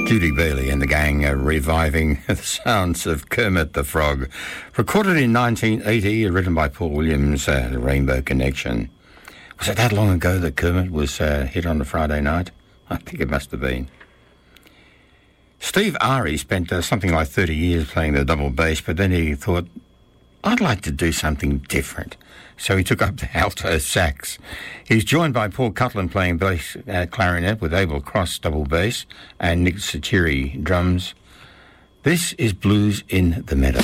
Judy Bailey and the gang are reviving the sounds of Kermit the Frog. Recorded in 1980, written by Paul Williams, The Rainbow Connection. Was it that long ago that Kermit was hit on a Friday night? I think it must have been. Steve Ari spent something like 30 years playing the double bass, but then he thought, I'd like to do something different. So he took up the alto sax. He's joined by Paul Cutland playing bass clarinet with Abel Cross double bass and Nick Sachiri drums. This is Blues in the Meadow.